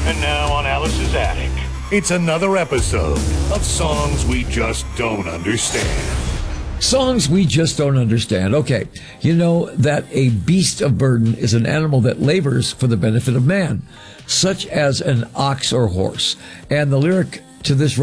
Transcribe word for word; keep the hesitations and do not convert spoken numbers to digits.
And now on Alice's Attic, it's another episode of Songs We Just Don't Understand. Songs we just don't understand. Okay, you know that a beast of burden is an animal that labors for the benefit of man, such as an ox or horse. And the lyric to this